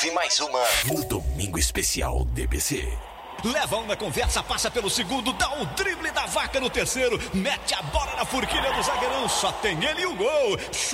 ouve mais uma no Domingo Especial DBC. Leva um na conversa, passa pelo segundo, dá o drible da vaca no terceiro, mete a bola na forquilha do zagueirão, só tem ele e o gol.